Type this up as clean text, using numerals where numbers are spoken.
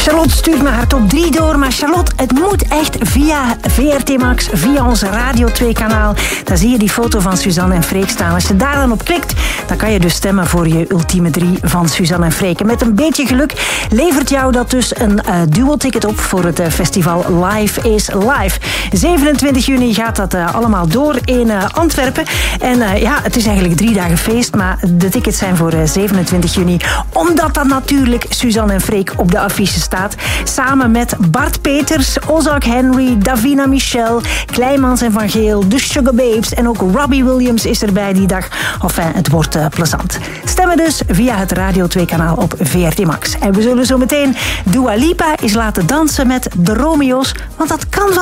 Charlotte stuurt me haar top 3 door, maar Charlotte, het moet echt via VRT Max, via onze Radio 2-kanaal. Daar zie je die foto van Suzanne en Freek staan. Als je daar dan op klikt, dan kan je dus stemmen voor je ultieme 3 van Suzanne en Freek. En met een beetje geluk levert jou dat dus een duo-ticket op voor het festival Live is Live. 27 juni gaat dat allemaal door in Antwerpen. En het is eigenlijk 3 dagen feest, maar de tickets zijn voor 27 juni. Omdat dan natuurlijk Suzanne en Freek op de affiche staat. Samen met Bart Peters, Ozark Henry, Davina Michel, Kleimans en Van Geel, de Sugar Babes en ook Robbie Williams is erbij die dag. Enfin, het wordt plezant. Stemmen dus via het Radio 2-kanaal op VRT Max. En we zullen zo meteen Dua Lipa eens laten dansen met de Romeo's, want dat kan van